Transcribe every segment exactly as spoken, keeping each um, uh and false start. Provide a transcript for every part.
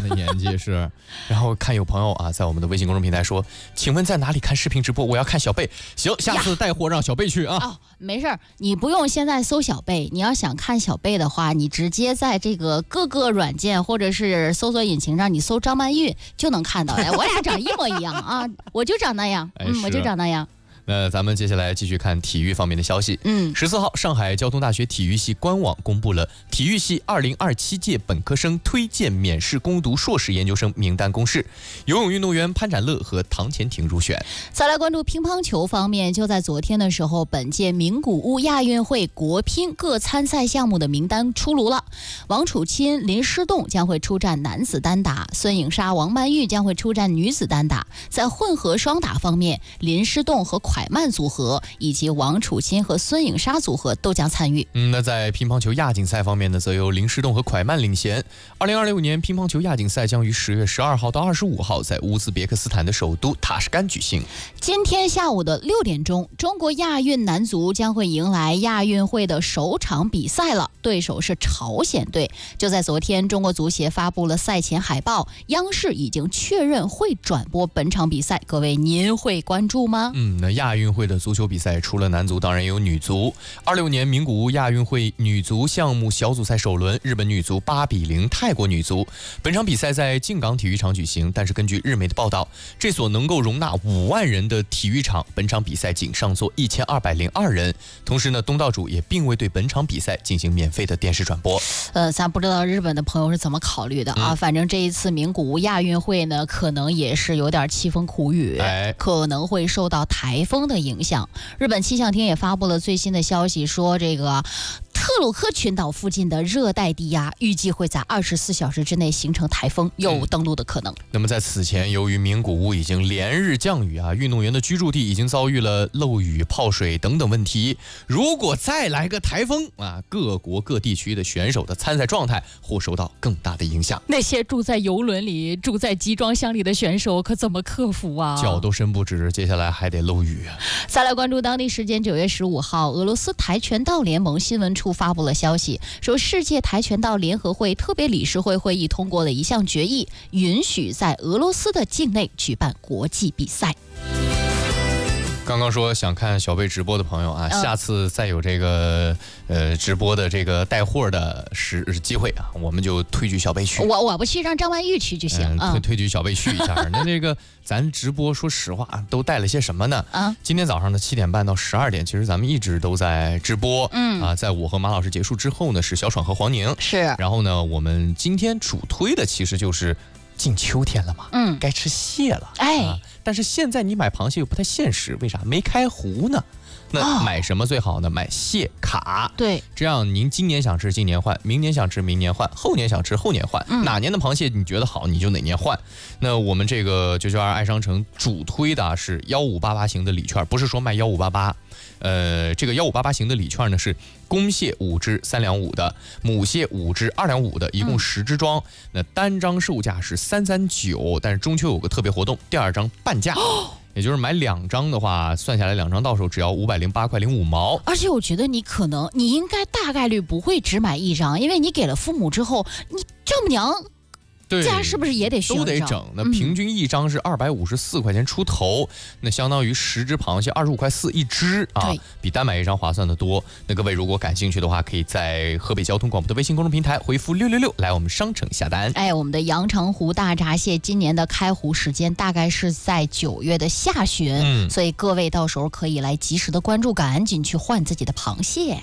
的年纪是。然后看有朋友啊，在我们的微信公众平台说，请问在哪里看视频直播？我要看小贝。行，下次带货让小贝去啊。 哦，没事儿，你不用现在搜小贝，你要想看小贝的话，你直接在这个各个软件或者是搜索引擎上，你搜张曼玉就能看到。哎，我俩长一模一样啊，我就长那样，嗯，我就长那样。 那咱们接下来继续看体育方面的消息。 嗯， 十四号，上海交通大学体育系官网公布了体育系二零二七届本科生推荐免试攻读硕士研究生名单公示，游泳运动员潘展乐和唐钱婷入选。 再来关注乒乓球方面，就在昨天的时候，本届名古屋亚运会国乒各参赛项目的名单出炉了。王楚钦、林诗栋将会出战男子单打，孙颖莎、王曼玉将会出战女子单打。在混合双打方面，林诗栋和蒯曼组合以及王楚钦和孙颖莎组合都将参与。 嗯，那在乒乓球亚锦赛方面呢，则由林诗栋和蒯曼领衔。二零二六年乒乓球亚锦赛将于十月十二号到二十五号在乌兹别克斯坦的首都塔什干举行。 今天下午的六点钟，中国亚运男足将会迎来亚运会的首场比赛了，对手是朝鲜队。就在昨天，中国足协发布了赛前海报，央视已经确认会转播本场比赛。各位，您会关注吗？ 嗯，那亚运会的足球比赛除了男足，当然也有女足。二六年名古屋亚运会女足项目小组赛首轮，日本女足八比零泰国女足。本场比赛在静冈体育场举行，但是根据日媒的报道，这所能够容纳五万人的体育场，本场比赛仅上座一千二百零二人。同时呢，东道主也并未对本场比赛进行免费的电视转播。 呃，咱不知道日本的朋友是怎么考虑的啊？ 嗯、 反正这一次名古屋亚运会呢，可能也是有点凄风苦雨， 哎、 可能会受到台风的影响。日本气象厅也发布了最新的消息，说这个特鲁克群岛附近的热带低压预计会在二十四小时之内形成台风，有登陆的可能。 嗯、那么在此前，由于名古屋已经连日降雨啊，运动员的居住地已经遭遇了漏雨、泡水等等问题。如果再来个台风啊，各国各地区的选手的参赛状态或受到更大的影响。 那些住在游轮里、住在集装箱里的选手可怎么克服啊？ 脚都伸不直，接下来还得漏雨。 再来关注当地时间九月十五号，俄罗斯跆拳道联盟新闻处发布了消息，说世界跆拳道联合会特别理事会会议通过了一项决议，允许在俄罗斯的境内举办国际比赛。 刚刚说想看小贝直播的朋友啊， 嗯、 下次再有这个呃直播的这个带货的时机会啊，我们就推举小贝去。 我我不去，让张曼玉去就行。 嗯、推推举小贝去一下。那这个咱直播，说实话都带了些什么呢？啊，今天早上的七点半到十二点，其实咱们一直都在直播。嗯啊，在我和马老师结束之后呢，是小爽和黄宁。 是。 然后呢，我们今天主推的其实就是进秋天了嘛，嗯，该吃蟹了。哎。啊，但是现在你买螃蟹又不太现实，为啥？没开湖呢。那买什么最好呢？买蟹卡。 对， 这样您今年想吃今年换，明年想吃明年换，后年想吃后年换。嗯、哪年的螃蟹你觉得好，你就哪年换。那我们这个九九二爱商城主推的是幺五八八型的礼券，不是说卖幺五八八。呃，这个幺五八八型的礼券呢是公蟹五只三两五的，母蟹五只二两五的，一共十只装。嗯、那单张售价是三三九，但是中秋有个特别活动，第二张半价。哦，也就是买两张的话，算下来两张到手只要五百零八块零五毛。 而且我觉得你可能，你应该大概率不会只买一张，因为你给了父母之后，你丈母娘家是不是也得需要都得整？那平均一张是二百五十四块钱出头，嗯、那相当于十只螃蟹二十五块四一只啊，比单买一张划算的多。那各位如果感兴趣的话，可以在河北交通广播的微信公众平台回复六六六来我们商城下单。 哎，我们的阳澄湖大闸蟹今年的开湖时间大概是在九月的下旬，嗯、所以各位到时候可以来及时的关注，赶紧去换自己的螃蟹。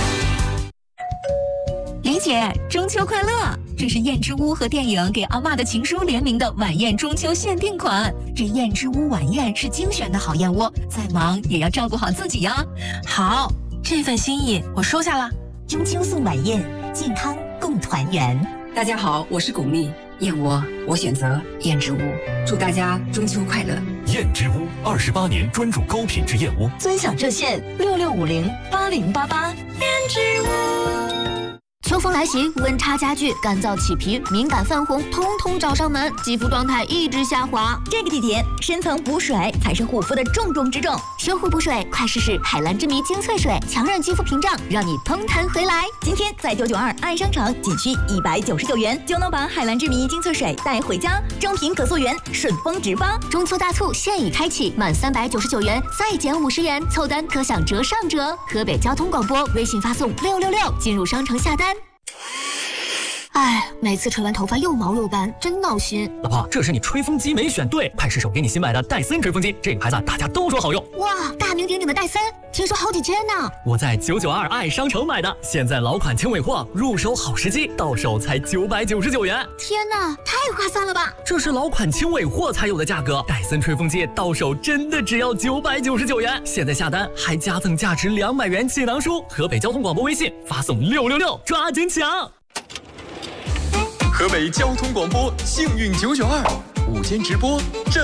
李姐，中秋快乐！这是燕之屋和电影《给阿嬷的情书》联名的晚宴中秋限定款。这燕之屋晚宴是精选的好燕窝，再忙也要照顾好自己呀。 好，这份心意我收下了。 中秋送晚宴，健康共团圆。 大家好，我是巩俐，燕窝我选择燕之屋，祝大家中秋快乐。 燕之屋二十八年专注高品质燕窝， 尊享热线六六五零八零八八。 燕之屋。 秋风来袭，温差加剧，干燥起皮，敏感泛红，通通找上门，肌肤状态一直下滑。 这个季节，深层补水才是护肤的重中之重。 修护补水，快试试海蓝之谜精粹水，强韧肌肤屏障，让你蓬弹回来。 今天在九九二爱商城，仅需一百九十九元就能把海蓝之谜精粹水带回家，正品可溯源，顺丰直发。 中秋大促现已开启，满三百九十九元再减五十元，凑单可享折上折。河北交通广播微信发送六六六进入商城下单。哎，每次吹完头发又毛又干，真闹心。 老婆，这是你吹风机没选对，派失手给你新买的戴森吹风机，这个牌子大家都说好用。 哇，大名鼎鼎的戴森，听说好几千呢。 我在九九二爱商城买的，现在老款轻尾货，入手好时机，到手才九百九十九元。 天哪，太划算了吧！ 这是老款轻尾货才有的价格，戴森吹风机到手真的只要九百九十九元。现在下单还加赠价值两百元气囊书。河北交通广播微信发送六六六，抓紧抢！ 河北交通广播幸运九九二午间直播正